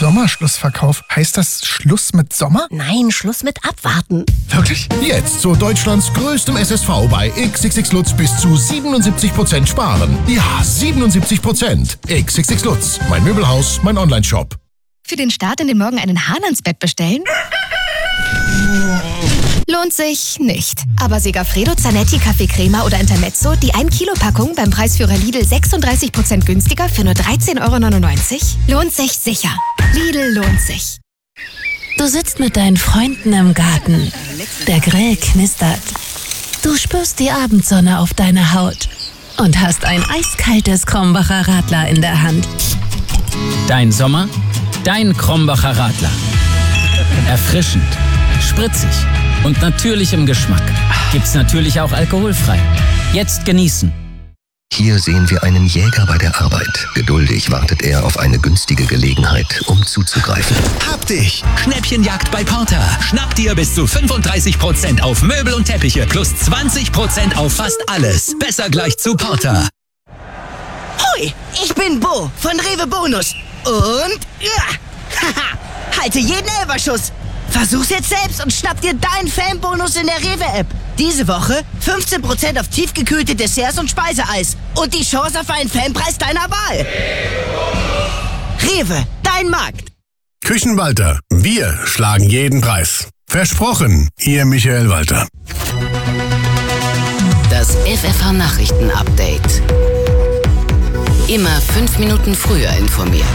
Sommerschlussverkauf. Heißt das Schluss mit Sommer? Nein, Schluss mit Abwarten. Wirklich? Jetzt zu Deutschlands größtem SSV bei XXX Lutz bis zu 77% sparen. Ja, 77%. XXX Lutz. Mein Möbelhaus, mein Onlineshop. Für den Start in den Morgen einen Hahn ans Bett bestellen? Lohnt sich nicht. Aber Segafredo, Zanetti, Kaffee Crema oder Intermezzo, die 1-Kilo-Packung beim Preisführer Lidl 36% günstiger für nur 13,99 €? Lohnt sich sicher. Lidl lohnt sich. Du sitzt mit deinen Freunden im Garten. Der Grill knistert. Du spürst die Abendsonne auf deiner Haut und hast ein eiskaltes Krombacher Radler in der Hand. Dein Sommer, dein Krombacher Radler. Erfrischend, spritzig und natürlich im Geschmack. Gibt's natürlich auch alkoholfrei. Jetzt genießen. Hier sehen wir einen Jäger bei der Arbeit. Geduldig wartet er auf eine günstige Gelegenheit, um zuzugreifen. Hab dich! Schnäppchenjagd bei Porter. Schnapp dir bis zu 35% auf Möbel und Teppiche plus 20% auf fast alles. Besser gleich zu Porter. Hoi, ich bin Bo von Rewe Bonus. Und halte jeden Elferschuss. Versuch's jetzt selbst und schnapp dir deinen Fanbonus in der Rewe-App. Diese Woche 15% auf tiefgekühlte Desserts und Speiseeis. Und die Chance auf einen Fanpreis deiner Wahl. Rewe, dein Markt. Küchenwalter, wir schlagen jeden Preis. Versprochen, Ihr Michael Walter. Das FFH-Nachrichten-Update. Immer 5 Minuten früher informiert.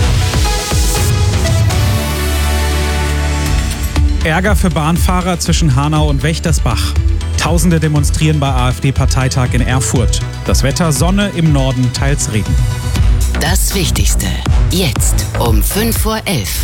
Ärger für Bahnfahrer zwischen Hanau und Wächtersbach. Tausende demonstrieren bei AfD-Parteitag in Erfurt. Das Wetter Sonne, im Norden teils Regen. Das Wichtigste. Jetzt um 5:11 Uhr.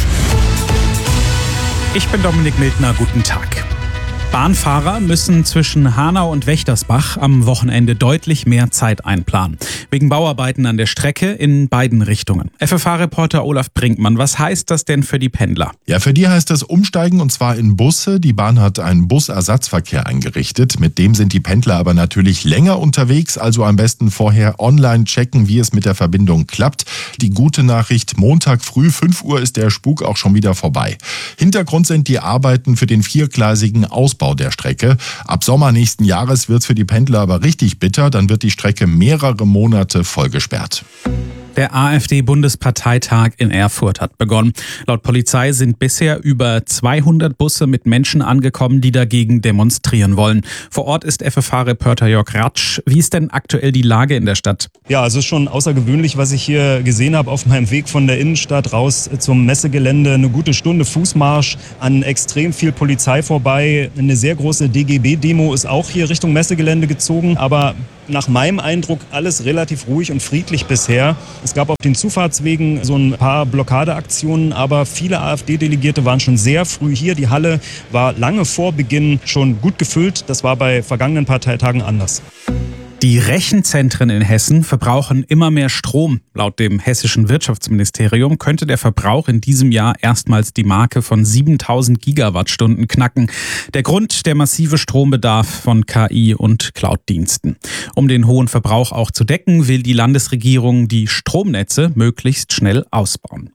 Ich bin Dominik Mildner, guten Tag. Bahnfahrer müssen zwischen Hanau und Wächtersbach am Wochenende deutlich mehr Zeit einplanen. Wegen Bauarbeiten an der Strecke in beiden Richtungen. FFH-Reporter Olaf Brinkmann, was heißt das denn für die Pendler? Ja, für die heißt das Umsteigen und zwar in Busse. Die Bahn hat einen Busersatzverkehr eingerichtet. Mit dem sind die Pendler aber natürlich länger unterwegs. Also am besten vorher online checken, wie es mit der Verbindung klappt. Die gute Nachricht, Montag früh 5 Uhr ist der Spuk auch schon wieder vorbei. Hintergrund sind die Arbeiten für den viergleisigen Ausbau der Strecke. Ab Sommer nächsten Jahres wird es für die Pendler aber richtig bitter. Dann wird die Strecke mehrere Monate voll gesperrt. Der AfD-Bundesparteitag in Erfurt hat begonnen. Laut Polizei sind bisher über 200 Busse mit Menschen angekommen, die dagegen demonstrieren wollen. Vor Ort ist FFH-Reporter Jörg Ratsch. Wie ist denn aktuell die Lage in der Stadt? Ja, also es ist schon außergewöhnlich, was ich hier gesehen habe auf meinem Weg von der Innenstadt raus zum Messegelände. Eine gute Stunde Fußmarsch, an extrem viel Polizei vorbei. Eine sehr große DGB-Demo ist auch hier Richtung Messegelände gezogen, aber nach meinem Eindruck alles relativ ruhig und friedlich bisher. Es gab auf den Zufahrtswegen so ein paar Blockadeaktionen, aber viele AfD-Delegierte waren schon sehr früh hier. Die Halle war lange vor Beginn schon gut gefüllt. Das war bei vergangenen Parteitagen anders. Die Rechenzentren in Hessen verbrauchen immer mehr Strom. Laut dem hessischen Wirtschaftsministerium könnte der Verbrauch in diesem Jahr erstmals die Marke von 7000 Gigawattstunden knacken. Der Grund, der massive Strombedarf von KI- und Cloud-Diensten. Um den hohen Verbrauch auch zu decken, will die Landesregierung die Stromnetze möglichst schnell ausbauen.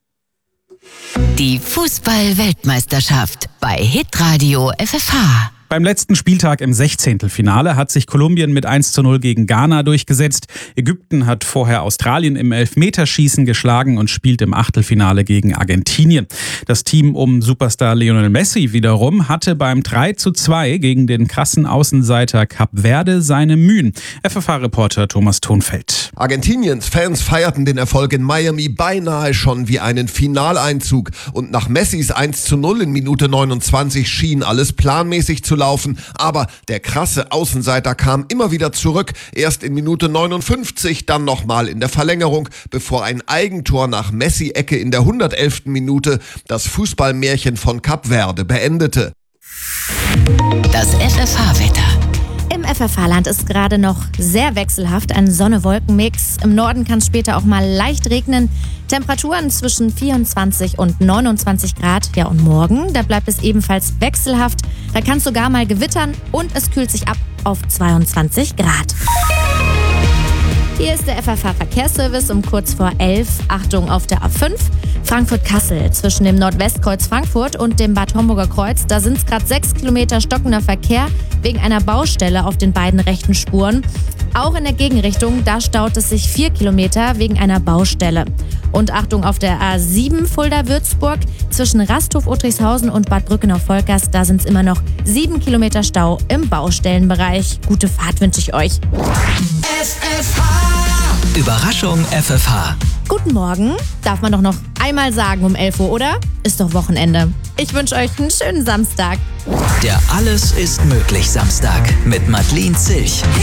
Die Fußball-Weltmeisterschaft bei Hitradio FFH. Beim letzten Spieltag im 16. Finale hat sich Kolumbien mit 1:0 gegen Ghana durchgesetzt. Ägypten hat vorher Australien im Elfmeterschießen geschlagen und spielt im Achtelfinale gegen Argentinien. Das Team um Superstar Lionel Messi wiederum hatte beim 3:2 gegen den krassen Außenseiter Kap Verde seine Mühen. FFH-Reporter Thomas Thonfeld. Argentiniens Fans feierten den Erfolg in Miami beinahe schon wie einen Finaleinzug. Und nach Messis 1:0 in Minute 29 schien alles planmäßig zu laufen. Aber der krasse Außenseiter kam immer wieder zurück. Erst in Minute 59, dann nochmal in der Verlängerung, bevor ein Eigentor nach Messi-Ecke in der 111. Minute das Fußballmärchen von Kap Verde beendete. Das FFH-Wetter. Im FFH-Land ist gerade noch sehr wechselhaft, ein Sonne-Wolken-Mix. Im Norden kann es später auch mal leicht regnen. Temperaturen zwischen 24 und 29 Grad. Ja, und morgen, da bleibt es ebenfalls wechselhaft. Da kann es sogar mal gewittern und es kühlt sich ab auf 22 Grad. Hier ist der FFH-Verkehrsservice um kurz vor 11. Achtung auf der A5. Frankfurt-Kassel zwischen dem Nordwestkreuz Frankfurt und dem Bad Homburger Kreuz. Da sind es gerade 6 Kilometer stockender Verkehr wegen einer Baustelle auf den beiden rechten Spuren. Auch in der Gegenrichtung, da staut es sich 4 Kilometer wegen einer Baustelle. Und Achtung auf der A7 Fulda-Würzburg zwischen Rasthof-Uttrichshausen und Bad Brückenau-Volkers. Da sind es immer noch 7 Kilometer Stau im Baustellenbereich. Gute Fahrt wünsche ich euch. Überraschung FFH. Guten Morgen. Darf man doch noch einmal sagen um 11 Uhr, oder? Ist doch Wochenende. Ich wünsche euch einen schönen Samstag. Der Alles ist möglich Samstag mit Madeleine Zilch.